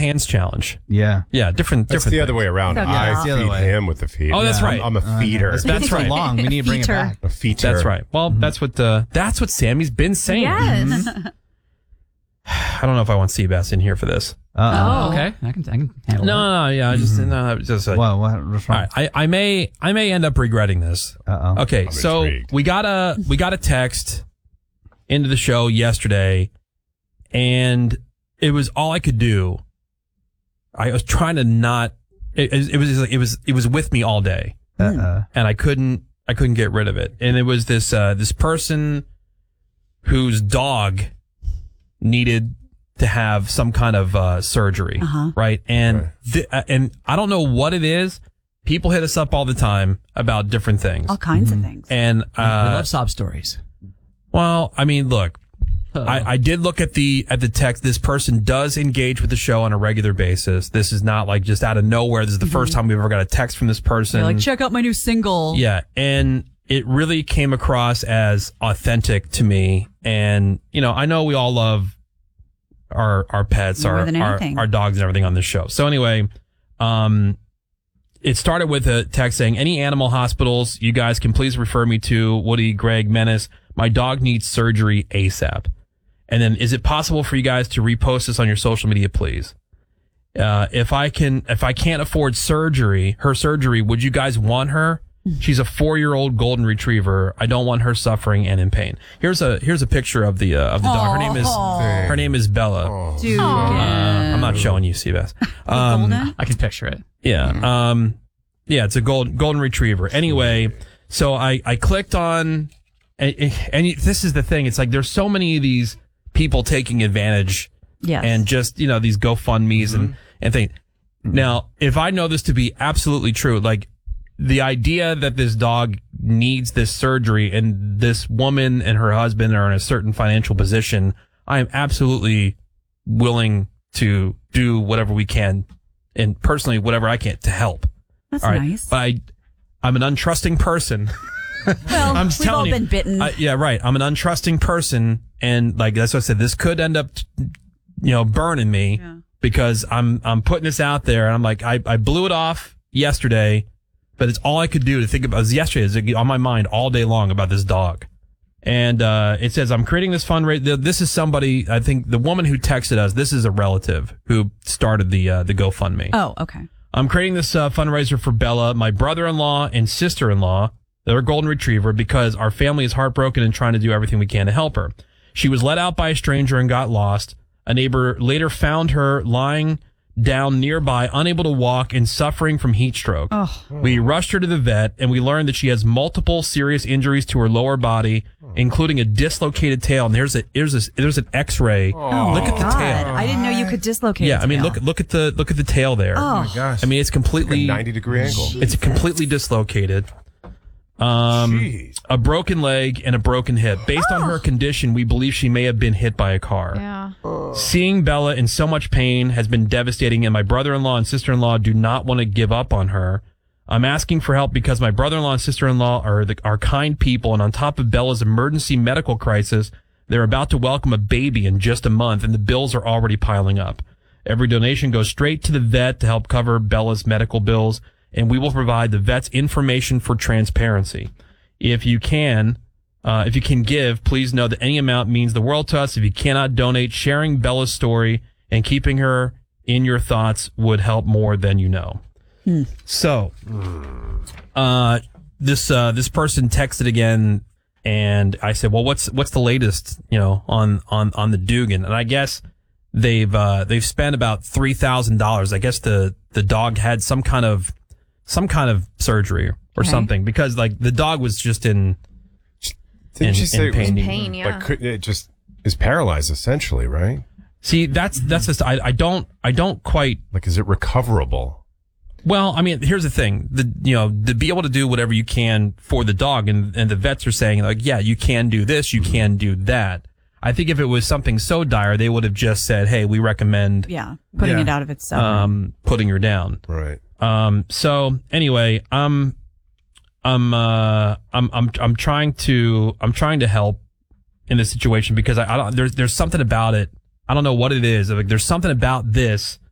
hands challenge. Yeah. Yeah, different. That's the other way around. Okay. I It's the other feed way. him with the feed. Oh, that's right. I'm a feeder. It's been so long. We need to bring it Feeder. back. A feeder. That's right. Well, that's what Sammy's been saying. Yes. I don't know if I want Seabass in here for this. Uh-oh. Oh. Okay, I can handle No, yeah, I just What's wrong? All right, I may end up regretting this. Uh-oh. Okay, I'm so intrigued. we got a text into the show yesterday, and it was all I could do. I was trying to not. It was with me all day, and I couldn't get rid of it. And it was this person whose dog needed to have some kind of surgery, right? And and I don't know what it is. People hit us up all the time about different things. All kinds of things. And we love sob stories. well, I mean, look, I did look at the text. This person does engage with the show on a regular basis. This is not like just out of nowhere. This is the first time we've ever got a text from this person. You're like, check out my new single. Yeah, and it really came across as authentic to me. And I know we all love our pets, More than anything. our dogs and everything on this show. So anyway, it started with a text saying, any animal hospitals you guys can please refer me to. Woody, Greg, Menace. My dog needs surgery ASAP. And then, is it possible for you guys to repost this on your social media, please? If I can't afford her surgery, would you guys want her? She's a 4-year-old golden retriever. I don't want her suffering and in pain. Here's a picture of the dog. Her name is Bella. Dude. I'm not showing you, Seabass. Golden? I can picture it. Yeah. Yeah, it's a golden retriever. Anyway, so I clicked on, and this is the thing. It's like there's so many of these people taking advantage. Yes. And just, these GoFundMes and things. Now, if I know this to be absolutely true, like the idea that this dog needs this surgery and this woman and her husband are in a certain financial position, I am absolutely willing to do whatever we can, and personally, whatever I can to help. That's All right? nice. But I'm an untrusting person. Well, I'm just we've all telling you. been bitten. Yeah, right. I'm an untrusting person, and like that's what I said. This could end up, burning me because I'm putting this out there, and I'm like, I blew it off yesterday, but it's all I could do to think about. It was yesterday, it's on my mind all day long about this dog, and it says I'm creating this fundraiser. This is somebody. I think the woman who texted us. This is a relative who started the GoFundMe. Oh, okay. I'm creating this fundraiser for Bella, my brother-in-law and sister-in-law. They're a golden retriever because our family is heartbroken and trying to do everything we can to help her. She was let out by a stranger and got lost. A neighbor later found her lying down nearby, unable to walk and suffering from heat stroke. Oh. We rushed her to the vet and we learned that she has multiple serious injuries to her lower body, including a dislocated tail. And there's an X-ray. Look at the tail. I didn't know you could dislocate. Yeah, a I mean, tail. look at the tail there. Oh my gosh. I mean, it's completely Like a 90-degree angle. It's completely dislocated. Jeez. A broken leg and a broken hip. Based on her condition, we believe she may have been hit by a car. Yeah. Seeing Bella in so much pain has been devastating, and my brother-in-law and sister-in-law do not want to give up on her. I'm asking for help because my brother-in-law and sister-in-law are kind people, and on top of Bella's emergency medical crisis, they're about to welcome a baby in just a month, and the bills are already piling up. Every donation goes straight to the vet to help cover Bella's medical bills, and we will provide the vet's information for transparency. If you can give, please know that any amount means the world to us. If you cannot donate, sharing Bella's story and keeping her in your thoughts would help more than you know. So, this person texted again, and I said, well, what's the latest, on the Dugan? And I guess they've spent about $3,000. I guess the dog had some kind of surgery or something, because like the dog was just in Didn't she say in pain. In pain, yeah. Like, couldn't it just is paralyzed essentially, right? See, that's just I don't quite. Like, is it recoverable? Well, I mean, here's the thing: to be able to do whatever you can for the dog, and the vets are saying like, yeah, you can do this, you can do that. I think if it was something so dire, they would have just said, hey, we recommend putting it out of itself. putting her down. Right. So anyway, I'm trying to help in this situation because I don't, there's something about it. I don't know what it is. Like, there's something about this